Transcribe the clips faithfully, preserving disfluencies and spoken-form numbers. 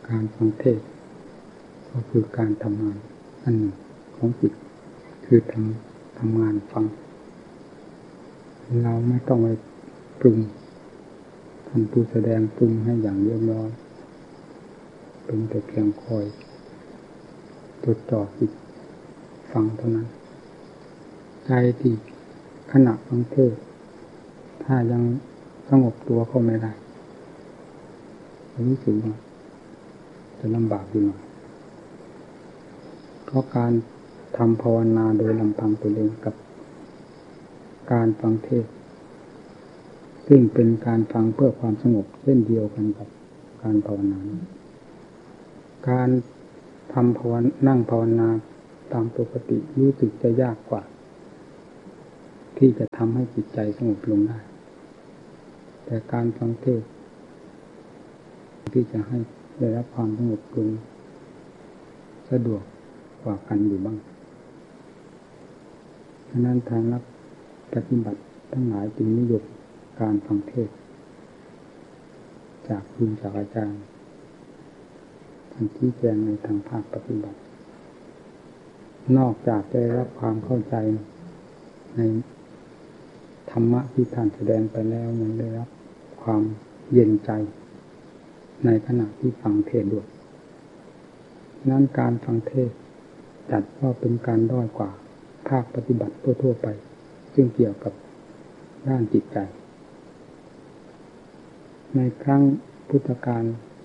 การฟังเทศน์ก็คือการทำงานอันหนึ่งของจิตคือทำทำงานฟังเราไม่ต้องไปปรุงท่านผู้แสดงปรุงให้อย่างเรียบร้อยเป็นแต่เพียงคอยจดจ่อจิตฟังเท่านั้นใจที่ขณะฟังเทศน์ถ้ายังสงบตัวเข้าไม่ได้รู้สึกว่าจะลำบากอยู่หน่อยเพราะการทำภาวนาโดยลำพังตัวเองกับการฟังเทศน์ซึ่งเป็นการฟังเพื่อความสงบเช่นเดียวกันกับการภาวนาการทำภาวนานั่งภาวนาตามปกติรู้สึกจะยากกว่าที่จะทำให้จิตใจสงบลงได้แต่การฟังเทศน์ที่จะให้ได้รับความสงบลงสะดวกกว่ากันอยู่บ้างฉะนั้นทางนักปฏิบัติทั้งหลายจึงนิยมการฟังเทศน์จากครูจากอาจารย์ท่านชี้แจงในทางภาคปฏิบัตินอกจากจะได้รับความเข้าใจในธรรมะที่ท่านแสดงไปแล้วยังได้รับความเย็นใจในขณะที่ฟังเทศน์ด้วยนั้นการฟังเทศน์จัดว่าเป็นการด้อยกว่าภาคปฏิบัติทั่วๆไปซึ่งเกี่ยวกับด้านจิตใจในครั้งพุทธกาล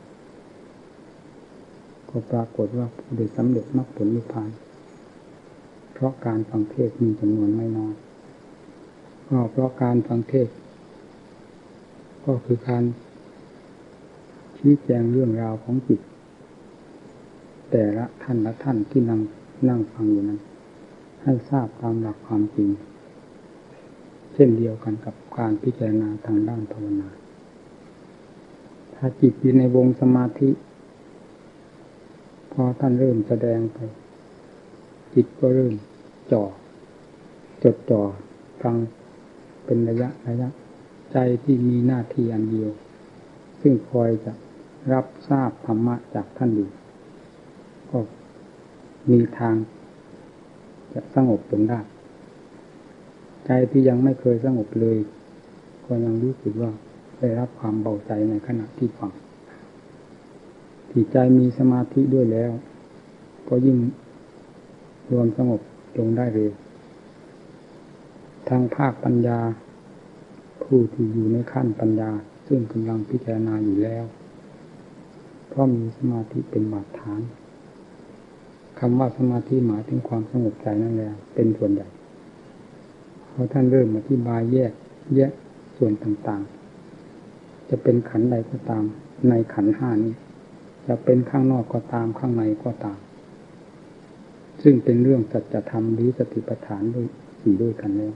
ก็ปรากฏว่าผู้ได้สำเร็จมรรคผลนิพพานเพราะการฟังเทศน์มีจำนวนไม่น้อยก็เพราะการฟังเทศน์ก็คือการชี้แจงเรื่องราวของจิตแต่ละท่านละท่านที่นั่งนั่งฟังอยู่นั้นให้ทราบตามหลักความจริงเช่นเดียวกันกับการพิจารณาทางด้านภาวนาถ้าจิตอยู่ในวงสมาธิพอท่านเริ่มแสดงไปจิตก็เริ่มจ่อจดจ่อฟังเป็นระยะระยะใจที่มีหน้าที่อันเดียวซึ่งคอยจะรับทราบธรรมะจากท่านอยู่ก็มีทางจะสงบลงได้ใจที่ยังไม่เคยสงบเลยก็ยังรู้สึกว่าได้รับความเบาใจในขณะที่ฟังที่ใจมีสมาธิด้วยแล้วก็ยิ่งรวมสงบลงได้เร็วทางภาคปัญญาผู้ที่อยู่ในขั้นปัญญาซึ่งกำลังพิจารณาอยู่แล้วเพราะมีสมาธิเป็นบาดฐานคำว่าสมาธิหมายถึงความสงบใจนั่นแหละเป็นส่วนใหญ่พอท่านเริ่มอธิบายแยกแยกส่วนต่างๆจะเป็นขันธ์ใดก็ตามในขันธ์ห้านี้จะเป็นข้างนอกก็ตามข้างในก็ตามซึ่งเป็นเรื่องสัจธรรมหรือสติปัฏฐานด้วยสี่ด้วยกันแล้ว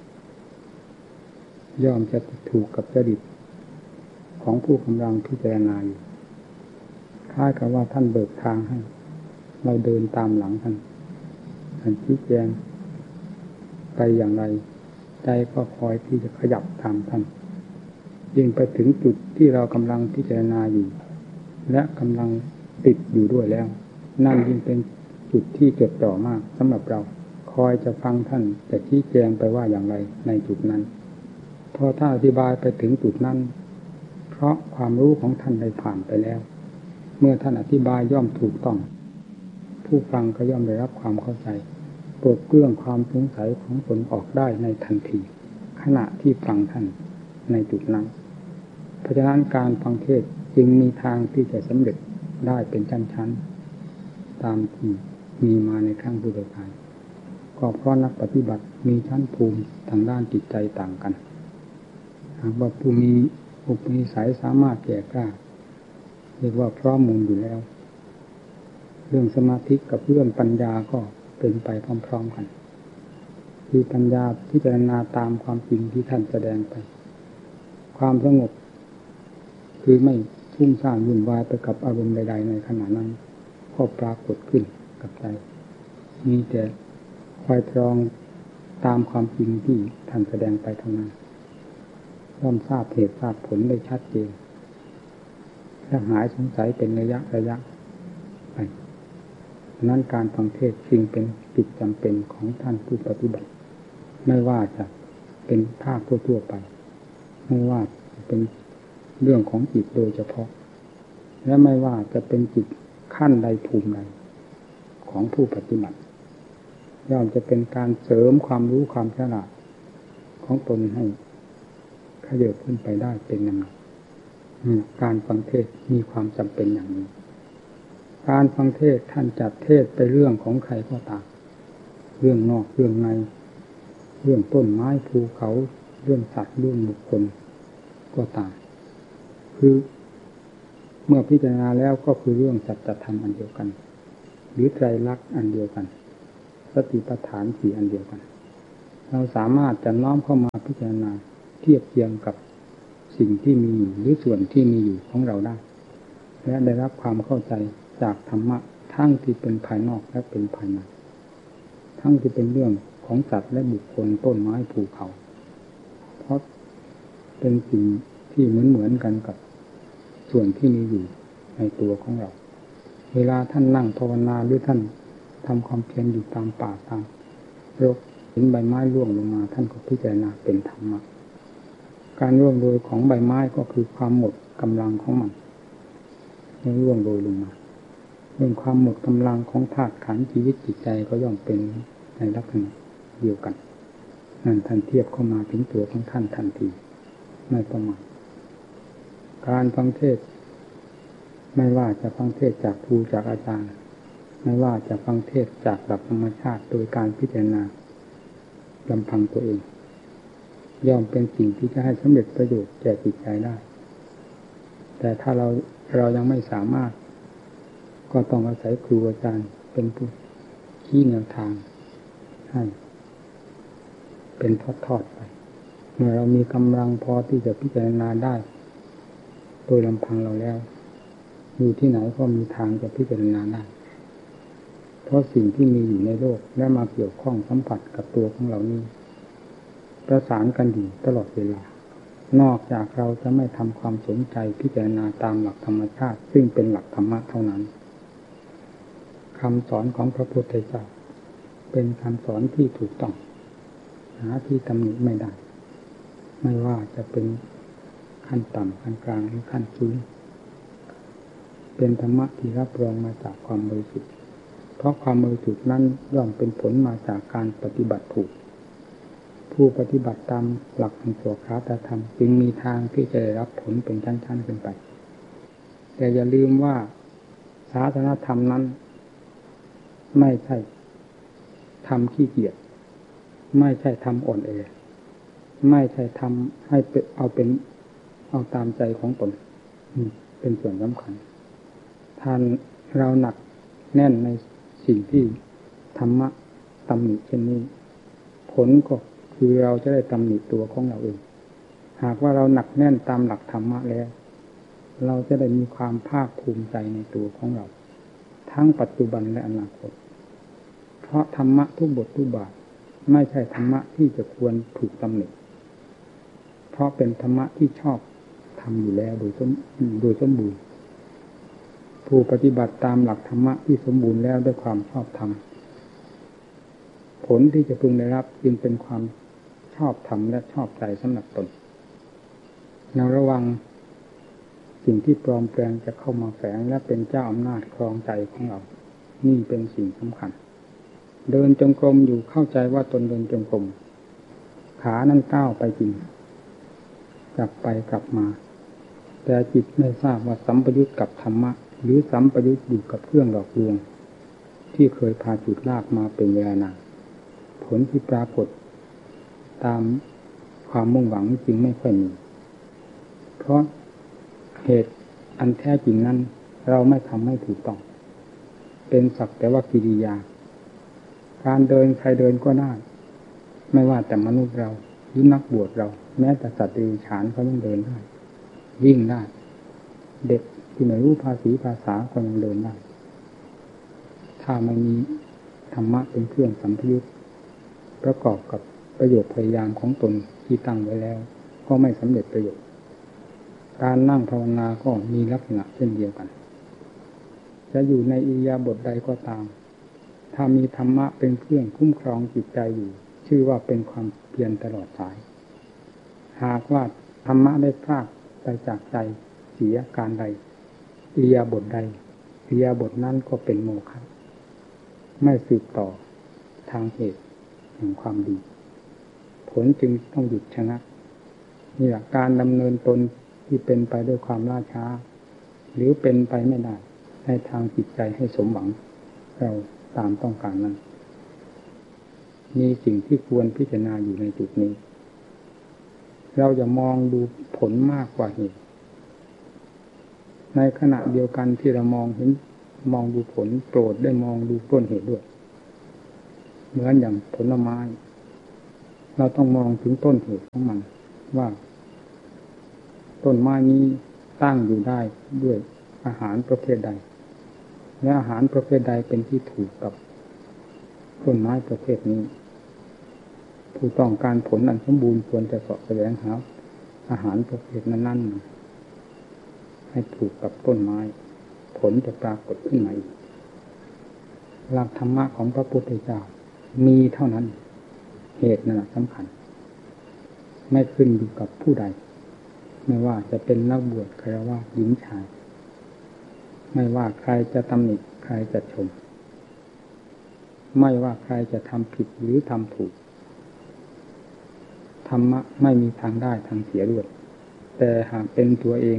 ย่อมจะถูกกับจริตของผู้กำลังพิจารณาอยู่คล้ายกับว่าท่านเบิกทางให้เราเดินตามหลังท่านท่านชี้แจงไปอย่างไรใจก็คอยที่จะขยับตามท่านยิ่งไปถึงจุดที่เรากำลังพิจารณาอยู่และกำลังติดอยู่ด้วยแล้วนั่นยิ่งเป็นจุดที่จดจ่อมากสำหรับเราคอยจะฟังท่านจะชี้แจงไปว่าอย่างไรในจุดนั้นพอท่านอธิบายไปถึงจุดนั้นเพราะความรู้ของท่านได้ผ่านไปแล้วเมื่อท่านอธิบายย่อมถูกต้องผู้ฟังก็ย่อมได้รับความเข้าใจปลดเปลื้องความสงสัยของตนออกได้ในทันทีขณะที่ฟังท่านในจุดนั้นเพราะฉะนั้นการฟังเทศน์จึงมีทางที่จะสำเร็จได้เป็นชั้นๆตามที่มีมาในครั้งพุทธกาลก็เพราะนักปฏิบัติมีชั้นภูมิทางด้านจิตใจต่างกันหากว่าผู้มีอุปนิสัยสามารถแก่กล้าเรียกว่าพร้อมมูลอยู่แล้วเรื่องสมาธิกับเรื่องปัญญาก็เป็นไปพร้อมๆกันคือปัญญาพิจารณาตามความจริงที่ท่านแสดงไปความสงบคือไม่ทุ่งซ่านวุ่นวายไปกับอารมณ์ใดๆในขณะนั้นก็ปรากฏขึ้นกับใจมีแต่คอยตรองตามความจริงที่ท่านแสดงไปเท่านั้นย่อมทราบเหตุทราบผลได้ชัดเจน แจะหายสงสัยเป็นระยะระยะไปนั้นการฟังเทศน์จึงเป็นกิจจำเป็นของท่านผู้ปฏิบัติไม่ว่าจะเป็นภาคทั่วๆไปไม่ว่าเป็นเรื่องของจิตโดยเฉพาะและไม่ว่าจะเป็นจิตขั้นใดภูมิใดของผู้ปฏิบัติย่อมจะเป็นการเสริมความรู้ความฉลาดของตนให้ขยับขึ้นไปได้เป็นลำดับการฟังเทศน์มีความจำเป็นอย่างนี้การฟังเทศน์ท่านจัดเทศน์ไปเรื่องของใครก็ตามเรื่องนอกเรื่องในเรื่องต้นไม้ภูเขาเรื่องสัตว์เรื่องบุคคลก็ตามคือเมื่อพิจารณาแล้วก็คือเรื่องสัจธรรมอันเดียวกันหรือไตรลักษณ์อันเดียวกันสติปัฏฐานสี่อันเดียวกันเราสามารถจะน้อมเข้ามาพิจารณาเทียบเทียงกับสิ่งที่มีอยู่หรือส่วนที่มีอยู่ของเราได้และได้รับความเข้าใจจากธรรมะทั้งที่เป็นภายนอกและเป็นภายในทั้งที่เป็นเรื่องของสัตว์และบุคคลต้นไม้ภูเขาเพราะเป็นสิ่งที่เหมือนเหมือนกันกับส่วนที่มีอยู่ในตัวของเราเวลาท่านนั่งภาวนาหรือท่านทำความเพียรอยู่ตามป่าตามรกเห็นใบไม้ร่วงลงมาท่านก็พิจารณาเป็นธรรมะการร่วงโรยของใบไม้ก็คือความหมดกำลังของมันไม่ร่วงโรยลงมาเรื่องความหมดกำลังของธาตุขันธ์ชีวิตจิตใจก็ย่อมเป็นในลักษณะเดียวกันนั่นท่านเทียบเข้ามาถึงตัวของท่านทันทีไม่ประมาทการฟังเทศน์ไม่ว่าจะฟังเทศน์จากครูจากอาจารย์ไม่ว่าจะฟังเทศน์จากหลักธรรมชาติโดยการพิจารณาลำพังตัวเองย่อมเป็นสิ่งที่จะให้สำเร็จประโยชน์แก่จิตใจได้แต่ถ้าเราเรายังไม่สามารถก็ต้องอาศัยครูอาจารย์เป็นผู้ชี้แนวทางให้เป็นทอดๆไปเมื่อเรามีกำลังพอที่จะพิจารณาได้โดยลำพังเราแล้วอยู่ที่ไหนก็มีทางจะพิจารณาได้เพราะสิ่งที่มีอยู่ในโลกและมาเกี่ยวข้องสัมผัสกับตัวของเรานี้ประสานกันอยู่ตลอดเวลานอกจากเราจะไม่ทำความสนใจพิจารณาตามหลักธรรมชาติซึ่งเป็นหลักธรรมะเท่านั้นคำสอนของพระพุทธเจ้าเป็นคำสอนที่ถูกต้องหาที่ตำหนิไม่ได้ไม่ว่าจะเป็นขั้นต่ำขั้นกลางหรือขั้นสูงเป็นธรรมะที่รับรองมาจากความบริสุทธิ์เพราะความบริสุทธิ์นั้นย่อมเป็นผลมาจากการปฏิบัติถูกผู้ปฏิบัติตามหลักแห่งโสภาตธรรมจึงมีทางที่จะได้รับผลเป็นชั้นๆขึ้นไปแต่อย่าลืมว่าศาสนธรรมนั้นไม่ใช่ทำขี้เกียจไม่ใช่ทำอ่อนแอไม่ใช่ทำให้เอาเป็นเอาตามใจของตนเป็นส่วนสำคัญท่านเราหนักแน่นในสิ่งที่ธรรมะตำหนิเช่นนี้ผลก็คือเราจะได้ตำหนิตัวของเราเองหากว่าเราหนักแน่นตามหลักธรรมะแล้วเราจะได้มีความภาคภูมิใจในตัวของเราทั้งปัจจุบันและอนาคตเพราะธรรมะทุกบททุกบาทไม่ใช่ธรรมะที่จะควรถูกตำหนิเพราะเป็นธรรมะที่ชอบทำอยู่แล้วโดยสมโดยสมบูรณ์ผู้ปฏิบัติตามหลักธรรมะที่สมบูรณ์แล้วด้วยความชอบธรรมผลที่จะพึงได้รับจึงเป็นความชอบธรรมและชอบใจสำหรับตนเราระวังสิ่งที่ปลอมแปลงจะเข้ามาแฝงและเป็นเจ้าอำนาจครองใจของเรานี่เป็นสิ่งสำคัญเดินจงกรมอยู่เข้าใจว่าตนเดินจงกรมขานั่นก้าวไปจริงกลับไปกลับมาแต่จิตไม่ทราบว่าสัมปยุตกับธรรมะหรือสัมปยุตอยู่กับเครื่องหลอกลวงที่เคยพาจุดลากมาเป็นเวลานานผลที่ปรากฏตามความมุ่งหวังจริงไม่ค่อยมีเพราะเหตุอันแท้จริงนั้นเราไม่ทำให้ถูกต้องเป็นสักแต่ว่ากิริยาการเดินใครเดินก็ได้ไม่ว่าแต่มนุษย์เราหรือนักบวชเราแม้แต่สัตว์เดรัจฉานเขายังเดินได้วิ่งได้เด็กที่ไม่รู้ภาษีภาษาก็ยังเดินได้ถ้าไม่มีธรรมะเป็นเครื่องสัมพยุตประกอบกับประโยชน์พยายามของตนที่ตั้งไว้แล้วก็ไม่สำเร็จประโยชน์การนั่งภาวนาก็มีลักษณะเช่นเดียวกันจะอยู่ในอิริยาบถใดก็ตามถ้ามีธรรมะเป็นเครื่องคุ้มครองจิตใจอยู่ชื่อว่าเป็นความเพียรตลอดสายหากว่าธรรมะได้พรากไปจากใจเสียการใดอิริยาบถใดอิริยาบถนั้นก็เป็นโมฆะไม่สืบต่อทางเหตุแห่งความดีผลจึงต้องหยุดชะงักนี่แหละการดำเนินตนที่เป็นไปด้วยความล่าช้าหรือเป็นไปไม่ได้ในทางจิตใจให้สมหวังเราตามต้องการนั้นมีสิ่งที่ควรพิจารณาอยู่ในจุดนี้เราจะมองดูผลมากกว่าเหตุในขณะเดียวกันที่เรามองเห็นมองดูผลโปรดได้มองดูต้นเหตุด้วยเหมือนอย่างผลไม้เราต้องมองถึงต้นเหตุของมันว่าต้นไม้นี้ตั้งอยู่ได้ด้วยอาหารประเภทใดและอาหารประเภทใดเป็นที่ถูกกับต้นไม้ประเภทนี้ผู้ต้องการผลอันสมบูรณ์ควรจะเสาะแสวงหาอาหารประเภทนั้นๆให้ถูกกับต้นไม้ผลจะปรากฏขึ้นมาอีกหลักธรรมะของพระพุทธเจ้ามีเท่านั้นเหตุนั่นแหละสำคัญไม่ขึ้นอยู่กับผู้ใดไม่ว่าจะเป็นนักบวชฆราวาสหญิงชายไม่ว่าใครจะตำหนิใครจะชมไม่ว่าใครจะทำผิดหรือทำถูกธรรมะไม่มีทางได้ทางเสียด้วยแต่หากเป็นตัวเอง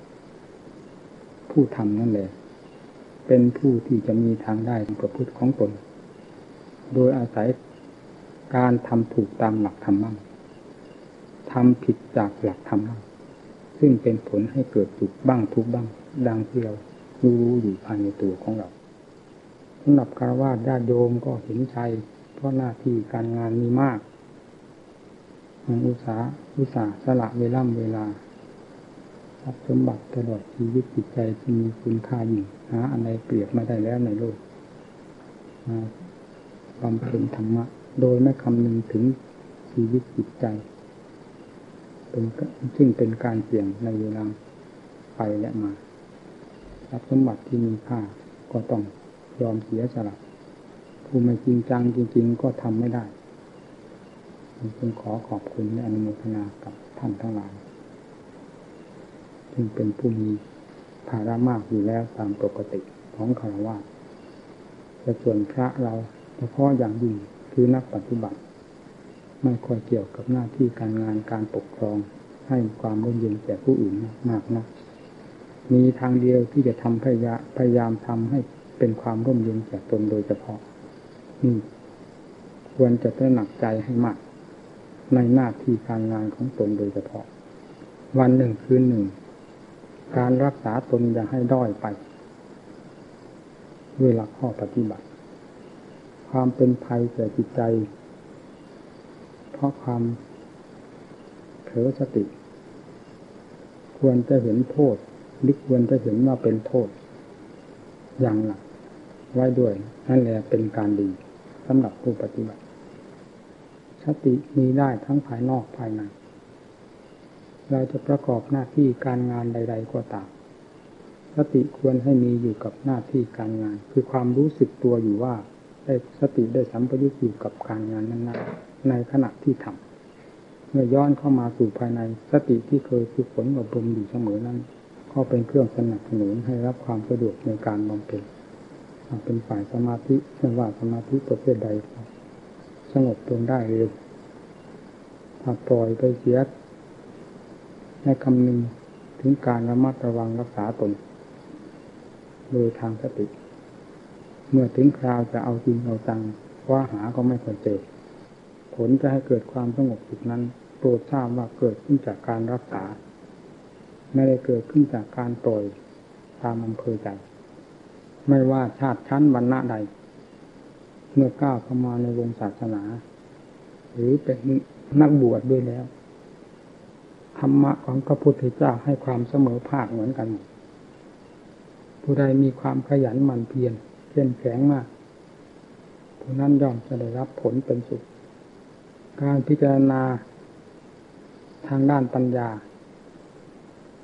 ผู้ทำนั่นแหละเป็นผู้ที่จะมีทางได้ในประพฤติของตนโดยอาศัยการทำถูกตามหลักธรรมะทำผิดจากหลักธรรมะซึ่งเป็นผลให้เกิดสุขบ้างทุกข์บ้างดังที่เรารู้อยู่ภายในตัวของเราสำหรับฆราวาสญาติโยมก็เห็นใจเพราะหน้าที่การงานมีมากอุตสาห์อุตสาห์สละเวลาเวลาทรัพย์สมบัติตลอดชีวิตจิตใจที่มีคุณค่ายิ่งหาอะไรเปรียบไม่ได้แล้วในโลกมาบำเพ็ญธรรมะโดยไม่คำนึงถึงชีวิตจิตใจเป็นซึ่งเป็นการเสี่ยงในเวลาไปและมาทรัพย์สมบัติที่มีค่าก็ต้องยอมเสียสละผู้ไม่จริงจังจริงๆก็ทำไม่ได้จึงขอขอบคุณและอนุโมทนากับท่านทั้งหลายซึ่งเป็นผู้มีภาระมากอยู่แล้วตามปกติของฆราวาสแต่ส่วนพระเราเฉพาะอย่างยิ่งคือนักปฏิบัติไม่ค่อยเกี่ยวกับหน้าที่การงานการปกครองให้ความร่มเย็นแก่ผู้อื่นมากนักมีทางเดียวที่จะทำพยายามพยายามทำให้เป็นความร่มเย็นแก่ตนโดยเฉพาะนี่ควรจะตระหนักใจให้มากในหน้าที่การงานของตนโดยเฉพาะวันหนึ่งคืนหนึ่งการรักษาตนอย่าให้ด้อยไปด้วยหลักข้อปฏิบัติความเป็นภัยแก่จิตใจเพราะความเผลอสติควรจะเห็นโทษหรือควรจะเห็นว่าเป็นโทษอย่างหนักไว้ด้วยนั่นแหละเป็นการดีสำหรับผู้ปฏิบัติสติมีได้ทั้งภายนอกภายในเราจะประกอบหน้าที่การงานใดๆก็ตามสติควรให้มีอยู่กับหน้าที่การงานคือความรู้สึกตัวอยู่ว่าได้สติได้สัมปยุตอยู่กับการงานนั้นๆในขณะที่ทำเมื่อย้อนเข้ามาสู่ภายในสติที่เคยฝึกฝนอบรมอยู่เสมอนั้นก็เป็นเครื่องสนับสนุนให้รับความสะดวกในการบำเพ็ญเป็นฝ่ายสมาธิไม่ว่าสมาธิประเภทใดสงบลงได้เร็วถ้าปล่อยไปเสียให้คำนึงถึงการระมัดระวังรักษาตนโดยทางสติเมื่อถึงคราวจะเอาจริงเอาจังว่าหาก็ไม่ค่อยเจอผลจะให้เกิดความสงบสุขนั้นโปรดทราบว่าเกิดขึ้นจากการรักษาไม่ได้เกิดขึ้นจากการปล่อยตามอำเภอใจไม่ว่าชาติชั้นวรรณะใดเมื่อก้าวเข้ามาในวงศาสนาหรือเป็นนักบวชด้วยแล้วธรรมะของพระพุทธเจ้าให้ความเสมอภาคเหมือนกันผู้ใดมีความขยันหมั่นเพียรเข้มแข็งมากผู้นั้นย่อมจะได้รับผลเป็นสุขการพิจารณาทางด้านปัญญา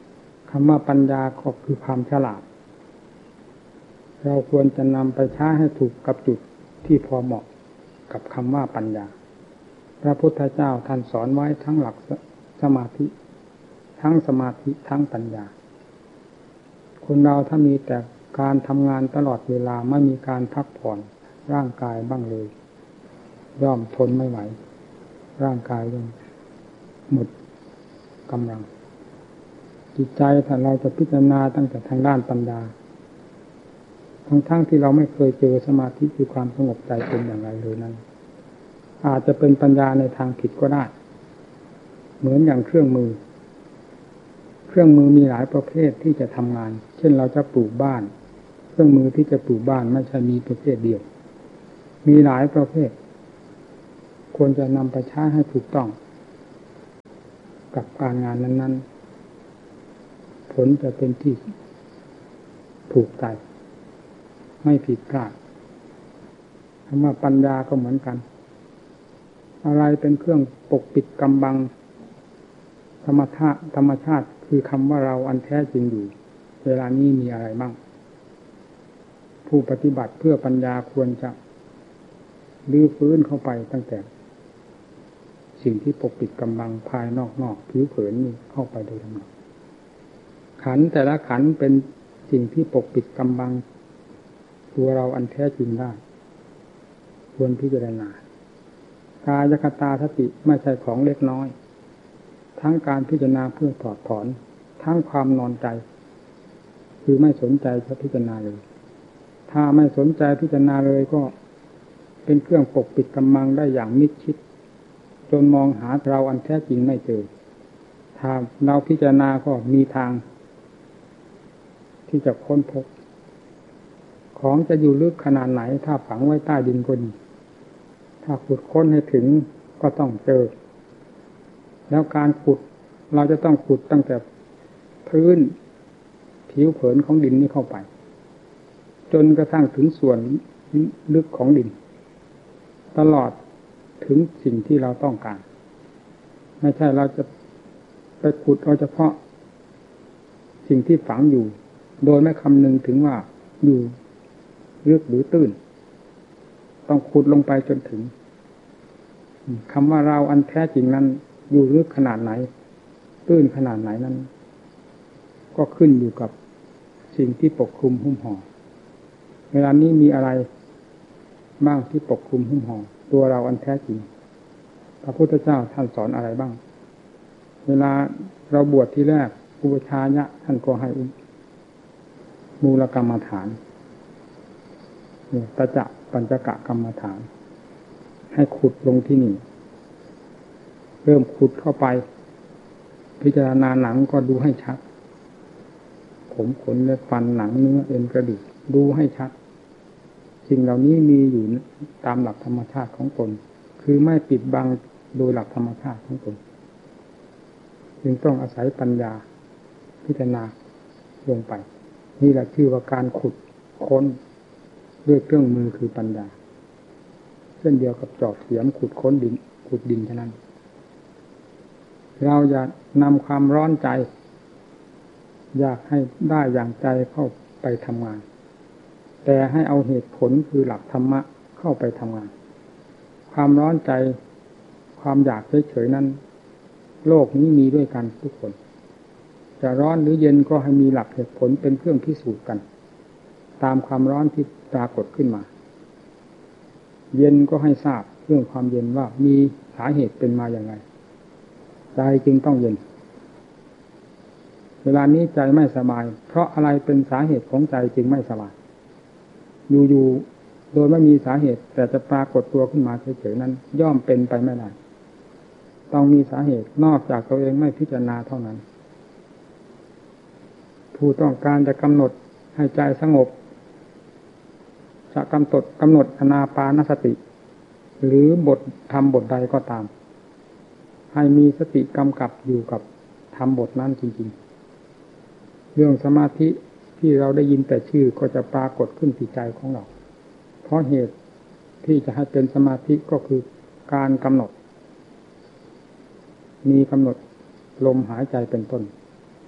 คำว่าปัญญาก็คือความฉลาดเราควรจะนำไปใช้ให้ถูกกับจุดที่พอเหมาะกับคำว่าปัญญาพระพุทธเจ้าท่านสอนไว้ทั้งหลักสมาธิทั้งสมาธิทั้งปัญญาคนเราถ้ามีแต่การทำงานตลอดเวลาไม่มีการพักผ่อนร่างกายบ้างเลยย่อมทนไม่ไหวร่างกายย่อมหมดกำลังจิตใจถ้าเราจะพิจารณาตั้งแต่ทางด้านปัญญาทั้งๆ ท, ที่เราไม่เคยเจอสมาธิคือความสงบใจเป็นอย่างไรเลยนั้นอาจจะเป็นปัญญาในทางผิดก็ได้เหมือนอย่างเครื่องมือเครื่องมือมีหลายประเภทที่จะทำงานเช่นเราจะปลูกบ้านเครื่องมือที่จะปลูกบ้านไม่ใช่มีประเภทเดียวมีหลายประเภทควรจะนำไปใช้ให้ถูกต้องกับการงานนั้นๆผลจะเป็นที่ถูกใจไม่ผิดพลาดคำว่าปัญญาก็เหมือนกันอะไรเป็นเครื่องปกปิดกำบังธรรมชาติธรรมชาติคือคำว่าเราอันแท้จริงอยู่เวลานี้มีอะไรบ้างผู้ปฏิบัติเพื่อปัญญาควรจะลื้อฟื้นเข้าไปตั้งแต่สิ่งที่ปกปิดกำบังภายนอกนอกผิวเผินนี่เข้าไปโดยลำดับขันธ์แต่ละขันธ์เป็นสิ่งที่ปกปิดกำบังตัวเราอันแท้จริงได้ควรพิจารณากายคตาสติไม่ใช่ของเล็กน้อยทั้งการพิจารณาเพื่อถอดถอนทั้งความนอนใจคือไม่สนใจจะพิจารณาเลยถ้าไม่สนใจพิจารณาเลยก็เป็นเครื่องปกปิดกำบังได้อย่างมิดชิดจนมองหาเราอันแท้จริงไม่เจอถ้าเราพิจารณาก็มีทางที่จะค้นพบของจะอยู่ลึกขนาดไหนถ้าฝังไว้ใต้ดินก็ดีถ้าขุดค้นให้ถึงก็ต้องเจอแล้วการขุดเราจะต้องขุดตั้งแต่พื้นผิวเผินของดินนี้เข้าไปจนกระทั่งถึงส่วนลึกของดินตลอดถึงสิ่งที่เราต้องการไม่ใช่เราจะไปขุดเอาเฉพาะสิ่งที่ฝังอยู่โดยไม่คำนึงถึงว่าอยู่ลึกหรือตื้นต้องขุดลงไปจนถึงคำว่าเราอันแท้จริงนั้นอยู่ลึกขนาดไหนตื้นขนาดไหนนั้นก็ขึ้นอยู่กับสิ่งที่ปกคลุมหุ้มห่อเวลานี้มีอะไรบ้างที่ปกคลุมหุ้มห่อตัวเราอันแท้จริงพระพุทธเจ้าท่านสอนอะไรบ้างเวลาเราบวชที่แรกอุปชายะท่านก็ให้มูลกรรมฐานตจะปัญจกะกรรมฐานให้ขุดลงที่นี่เริ่มขุดเข้าไปพิจารณาหนังก็ดูให้ชัดผมขนเล็บฟันหนังเนื้อเอ็นกระดูกดูให้ชัดสิ่งเหล่านี้มีอยู่ตามหลักธรรมชาติของตนคือไม่ปิดบังโดยหลักธรรมชาติของตนจึงต้องอาศัยปัญญาพิจารณาลงไปนี่แหละชื่อว่าการขุดค้นด้วยเครื่องมือคือปัญญาเช่นเดียวกับจอบเสียมขุดค้นดินขุดดินเท่านั้นเราอยากนำความร้อนใจอยากให้ได้อย่างใจเข้าไปทำงานแต่ให้เอาเหตุผลคือหลักธรรมะเข้าไปทำงานความร้อนใจความอยากเฉยๆนั้นโลกนี้มีด้วยกันทุกคนจะร้อนหรือเย็นก็ให้มีหลักเหตุผลเป็นเครื่องพิสูจน์กันตามความร้อนที่ปรากฏขึ้นมาเย็นก็ให้ทราบเรื่องความเย็นว่ามีสาเหตุเป็นมาอย่างไรใจจึงต้องเย็นเวลานี้ใจไม่สบายเพราะอะไรเป็นสาเหตุของใจจึงไม่สบายอยู่ๆโดยไม่มีสาเหตุแต่จะปรากฏตัวขึ้นมาเฉยๆนั้นย่อมเป็นไปไม่ได้ต้องมีสาเหตุนอกจากตัวเองไม่พิจารณาเท่านั้นผู้ต้องการจะกำหนดให้ใจสงบจะกำหนดกำหนดอานาปานสติหรือบทธรรมบทใดก็ตามให้มีสติกำกับอยู่กับธรรมบทนั้นจริงๆเรื่องสมาธิที่เราได้ยินแต่ชื่อก็จะปรากฏขึ้นที่ใจของเราเพราะเหตุที่จะให้เป็นสมาธิก็คือการกำหนดมีกำหนดลมหายใจเป็นต้น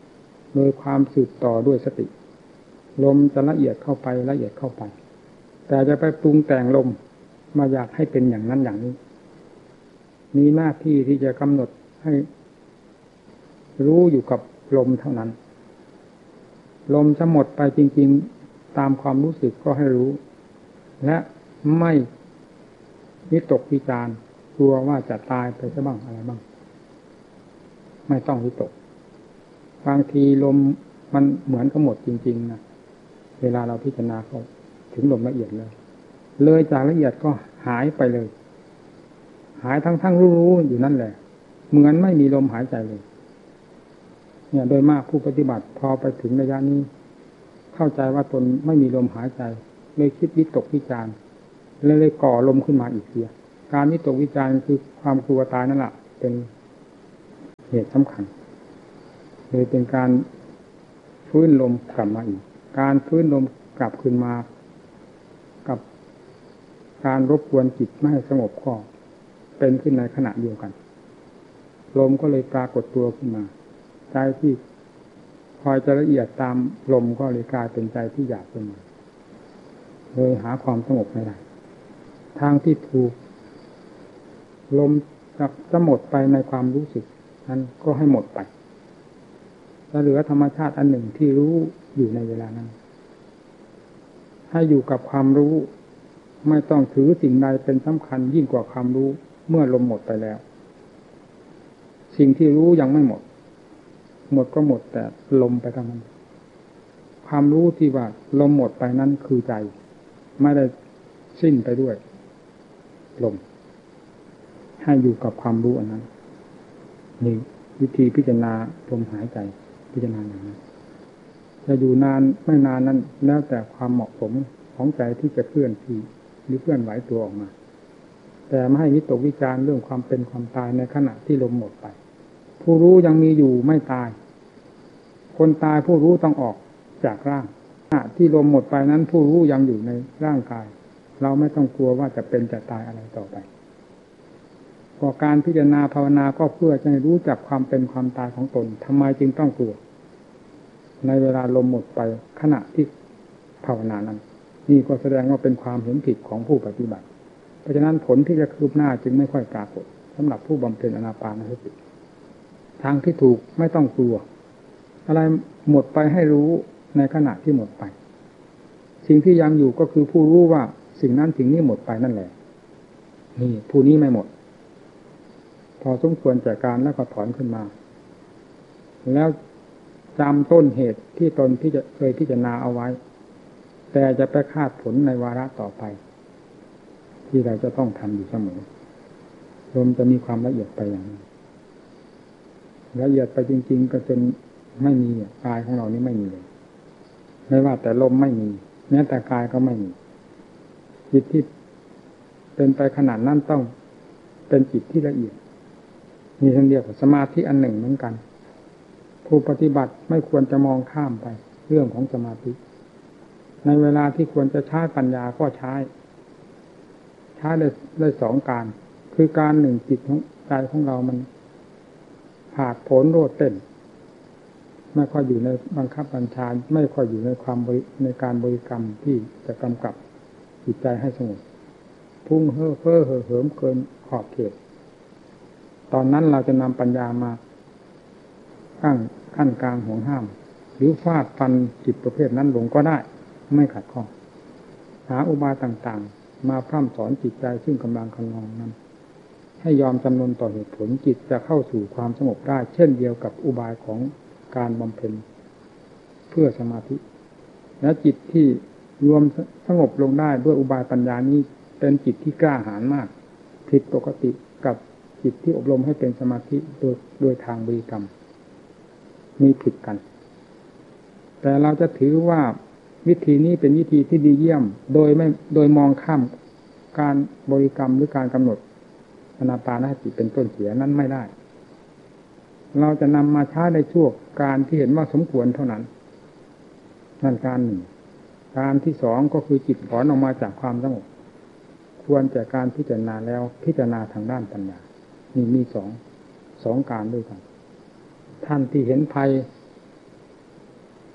โดยความสืบต่อด้วยสติลมจะละเอียดเข้าไปละเอียดเข้าไปแต่จะไปปรุงแต่งลมมาอยากให้เป็นอย่างนั้นอย่างนี้มีหน้าที่ที่จะกำหนดให้รู้อยู่กับลมเท่านั้นลมจะหมดไปจริงๆตามความรู้สึกก็ให้รู้และไม่วิตกวิจารณ์กลัวว่าจะตายไปซะบ้างอะไรบ้างไม่ต้องวิตกบางทีลมมันเหมือนกับหมดจริงๆนะเวลาเราพิจารณาเข้าถึงลมละเอียดเลยเลยจากละเอียดก็หายไปเลยหายทั้งๆรู้ๆอยู่นั่นแหละเหมือนไม่มีลมหายใจเลยเนี่ยโดยมากผู้ปฏิบัติพอไปถึงระยะนี้เข้าใจว่าตนไม่มีลมหายใจเลยคิดวิตกวิจารณ์เลยเลยก่อลมขึ้นมาอีกเสียการวิตกวิจารณ์คือความกลัวตายนั่นแหละเป็นเหตุสำคัญเลยเป็นการฟื้นลมกลับมาอีกการฟื้นลมกลับคืนมากับการรบกวนจิตไม่ให้สงบก็เป็นขึ้นในขณะเดียวกันลมก็เลยปรากฏตัวขึ้นมาใจที่คอยจะละเอียดตามลมก็เลยกลายเป็นใจที่หยาบขึ้นมาเลยหาความสงบไม่ได้ทางที่ถูกลมจะหมดไปในความรู้สึกนั้นก็ให้หมดไปจะเหลือธรรมชาติอันหนึ่งที่รู้อยู่ในเวลานั้นให้อยู่กับความรู้ไม่ต้องถือสิ่งใดเป็นสำคัญยิ่งกว่าความรู้เมื่อลมหมดไปแล้วสิ่งที่รู้ยังไม่หมดหมดก็หมดแต่ลมไปเท่านั้นความรู้ที่ว่าลมหมดไปนั้นคือใจไม่ได้สิ้นไปด้วยลมให้อยู่กับความรู้อันนั้นนี่วิธีพิจารณาลมหายใจพิจารณาอย่างนั้นจะอยู่นานไม่นานนั้นแล้วแต่ความเหมาะสมของใจที่จะเคลื่อนที่หรือเคลื่อนไหวตัวออกมาแต่ไม่ให้วิตกวิจารณ์เรื่องความเป็นความตายในขณะที่ลมหมดไปผู้รู้ยังมีอยู่ไม่ตายคนตายผู้รู้ต้องออกจากร่างขณะที่ลมหมดไปนั้นผู้รู้ยังอยู่ในร่างกายเราไม่ต้องกลัวว่าจะเป็นจะตายอะไรต่อไปก็การพิจารณาภาวนาก็เพื่อจะให้รู้จักความเป็นความตายของตนทำไมจึงต้องกลัวในเวลาลมหมดไปขณะที่ภาวนานั้นนี่ก็แสดงว่าเป็นความเห็นผิดของผู้ปฏิบัติเพราะฉะนั้นผลที่จะคืบหน้าจึงไม่ค่อยปรากฏสำหรับผู้บำเพ็ญอานาปานสติทางที่ถูกไม่ต้องกลัวอะไรหมดไปให้รู้ในขณะที่หมดไปสิ่งที่ยังอยู่ก็คือผู้รู้ว่าสิ่งนั้นสิ่งนี้หมดไปนั่นแหละนี่ผู้นี้ไม่หมดพอสมควรแก่การแล้วก็ถอนขึ้นมาแล้วจำต้นเหตุที่ตนที่จะเคยพิจารณาเอาไว้แต่จะไปคาดผลในวาระต่อไปที่เราจะต้องทำอยู่เสมอลมจะมีความละเอียดไปอย่างนี้ละเอียดไปจริงๆก็จนไม่มีกายของเรานี้ไม่มีเลยไม่ว่าแต่ลมไม่มีแม้แต่กายก็ไม่มีจิตที่เป็นไปขนาดนั้นต้องเป็นจิตที่ละเอียดมีทั้งเดียวกับสมาธิอันหนึ่งเหมือนกันผู้ปฏิบัติไม่ควรจะมองข้ามไปเรื่องของสมาธิในเวลาที่ควรจะใช้ปัญญาก็ใช้ใช้ได้ได้สองการคือการหนึ่งจิตของใจของเรามันผาดโผนโลดเต้นไม่ค่อยอยู่ในบังคับบัญชาไม่ค่อยอยู่ในความในการบริกรรมที่จะกำกับจิตใจให้สงบพุ่งเฮ่อเฟ้อเห่อเหิมเกินขอบเขตตอนนั้นเราจะนำปัญญามาขั้นขั้นกลางห่วงห้ามหรือฟาดฟันจิตประเภทนั้นลงก็ได้ไม่ขัดข้องหาอุบายต่างๆมาพร่ำสอนจิตใจซึ่งกำลังคันนองนั้นให้ยอมจำนนต่อเหตุผลจิตจะเข้าสู่ความสงบได้เช่นเดียวกับอุบายของการบำเพ็ญเพื่อสมาธิและจิตที่รวมสงบลงได้ด้วยอุบายปัญญานี้เป็นจิตที่กล้าหาญมากผิดปกติกับจิตที่อบรมให้เป็นสมาธิโดยโดยทางบริกรรมมีผิดกันแต่เราจะถือว่าวิธีนี้เป็นวิธีที่ดีเยี่ยมโดยไม่โดยมองข้ามการบริกรรมหรือการกำหนดอานาปานสติเป็นต้นเสียนั้นไม่ได้เราจะนำมาใช้ในช่วงการที่เห็นว่าสมควรเท่านั้นนั่นการหนึ่งการที่สองก็คือจิตถอนออกมาจากความสงบควรแก่การพิจารณาแล้วพิจารณาทางด้านปัญญานี่มีสองสองการด้วยกันท่านที่เห็นภัย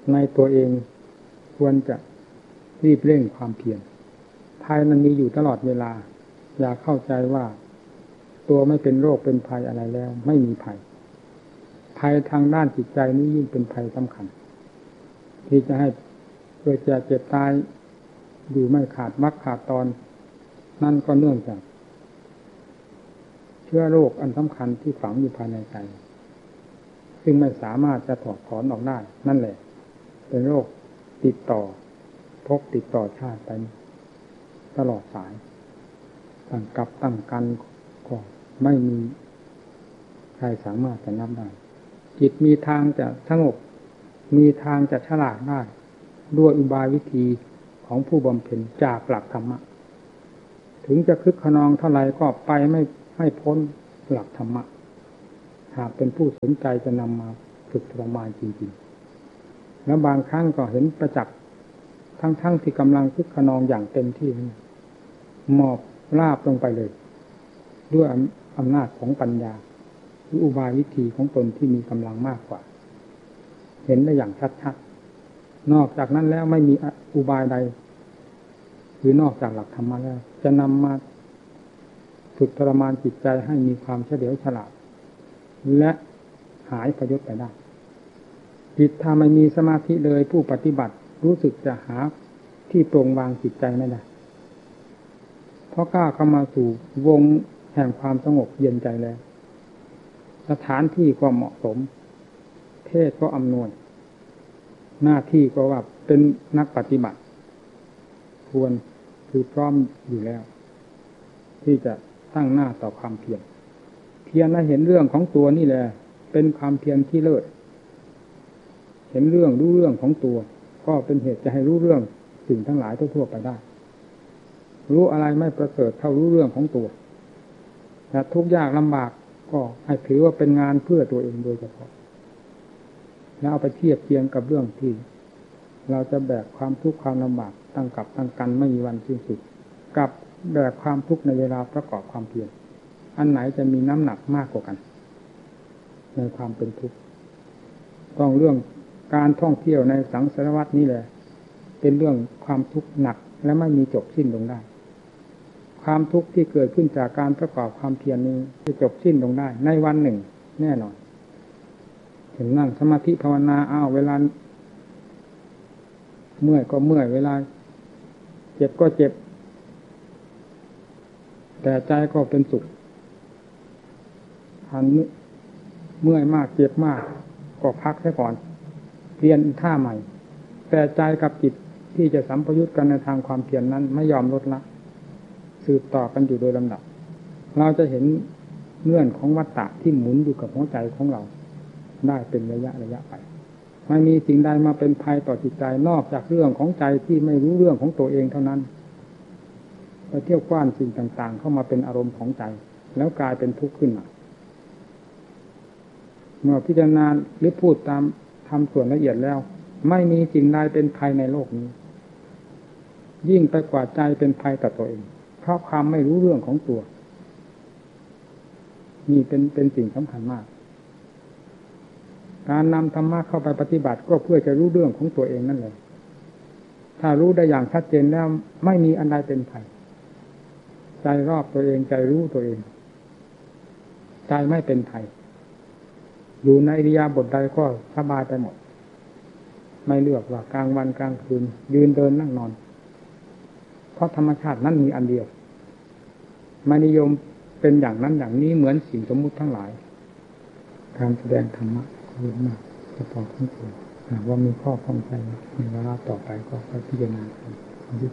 ในตัวเองควรจะรีบเร่งความเพียรภัยมันมีอยู่ตลอดเวลาอย่าเข้าใจว่าตัวไม่เป็นโรคเป็นภัยอะไรแล้วไม่มีภัยภัยทางด้านจิตใจนี้ยิ่งเป็นภัยสำคัญที่จะให้เกิดแก่เจ็บตายอยู่ไม่ขาดมรรคขาดตอนนั่นก็เนื่องจากเชื้อโรคอันสำคัญที่ฝังอยู่ภายในใจซึ่งไม่สามารถจะถอดถอนออกได้นั่นแหละเป็นโรคติดต่อพบติดต่อชาติไปตลอดสายตั้งกับตั้งกันก็ไม่มีใครสามารถจะนับได้จิตมีทางจะสงบมีทางจะฉลาดได้ด้วยอุบายวิธีของผู้บำเพ็ญจากหลักธรรมะถึงจะคึกขนองเท่าไรก็ไปไม่ไม่พ้นหลักธรรมะหากเป็นผู้สนใจจะนำมาฝึกทรมานจริงๆแล้วบางครั้งก็เห็นประจักษ์ทั้งๆที่กำลังคึกขนองอย่างเต็มที่หมอบราบลงไปเลยด้วยอำนาจของปัญญาหรืออุบายวิธีของตนที่มีกำลังมากกว่าเห็นได้อย่างชัดๆนอกจากนั้นแล้วไม่มีอุบายใดหรือนอกจากหลักธรรมะแล้วจะนำมาฝึกทรมานจิตใจให้มีความเฉลียวฉลาดและหายพยศไปได้จิตถ้าไม่มีสมาธิเลยผู้ปฏิบัติรู้สึกจะหาที่โปร่งวางจิตใจไม่ได้เพราะกล้าเข้ามาสู่วงแห่งความสงบเย็นใจแล้วสถานที่ก็เหมาะสมเพศก็อำนวยหน้าที่ก็ว่าเป็นนักปฏิบัติควรคือพร้อมอยู่แล้วที่จะตั้งหน้าต่อความเพียรเพียรให้เห็นเรื่องของตัวนี่แหละเป็นความเพียรที่เลิศเห็นเรื่องรู้เรื่องของตัวก็เป็นเหตุจะให้รู้เรื่องสิ่งทั้งหลายทั่วๆไปได้รู้อะไรไม่ประเสริฐเท่ารู้เรื่องของตัวแต่ทุกข์ยากลำบากก็ให้ถือว่าเป็นงานเพื่อตัวเองโดยเฉพาะแล้วเอาไปเทียบเทียงกับเรื่องที่เราจะแบกความทุกข์ความลำบากตั้งกับตั้งกันไม่มีวันสิ้นสุดกับแบกความทุกข์ในเวลาประกอบความเพียรอันไหนจะมีน้ำหนักมากกว่ากันในความเป็นทุกข์ต้องเรื่องการท่องเที่ยวในสังสารวัฏนี้แหละเป็นเรื่องความทุกข์หนักและไม่มีจบสิ้นลงได้ความทุกข์ที่เกิดขึ้นจากการประกอบความเพียรนี้จะจบสิ้นลงได้ในวันหนึ่งแน่นอนถึงนั่งสมาธิภาวนาอ้าวเวลาเมื่อยก็เมื่อยเวลาเจ็บก็เจ็บแต่ใจก็เป็นสุขทันเมื่อยมากเจ็บมากก็พักซะก่อนเปลี่ยนท่าใหม่แต่ใจกับจิตที่จะสัมพยุตกันในทางความเพียรนั้นไม่ยอมลดละสืบต่อกันอยู่โดยลำดับเราจะเห็นเงื่อนของวัฏฏะที่หมุนอยู่กับหัวใจของเราได้เป็นระยะระยะไปไม่มีสิ่งใดมาเป็นภัยต่อจิตใจนอกจากเรื่องของใจที่ไม่รู้เรื่องของตัวเองเท่านั้นไปเที่ยวกว้านสิ่งต่างๆเข้ามาเป็นอารมณ์ของใจแล้วกลายเป็นทุกข์ขึ้นมาเมื่อพิจารณาหรือพูดตามทำส่วนละเอียดแล้วไม่มีสิ่งใดเป็นภัยในโลกนี้ยิ่งไปกว่าใจเป็นภัยต่อตัวเองเพราะความไม่รู้เรื่องของตัวนี่เป็นเป็นสิ่งสำคัญมากการนำธรรมะเข้าไปปฏิบัติก็เพื่อจะรู้เรื่องของตัวเองนั่นแหละถ้ารู้ได้อย่างชัดเจนแล้วไม่มีอันใดเป็นภัยใจรอบตัวเองใจรู้ตัวเองใจไม่เป็นภัยอยู่ในอิริยาบถใดก็สบายไปหมดไม่เลือกว่ากลางวันกลางคืนยืนเดินนั่งนอนเพราะธรรมชาตินั้นมีอันเดียวไม่นิยมเป็นอย่างนั้นอย่างนี้เหมือนสิ่งสมมุติทั้งหลายการแสดงธรรมะเยอะมากจะพอทั้งตัวหากว่ามีข้อข้องใจในเวลาต่อไปก็พิจารณา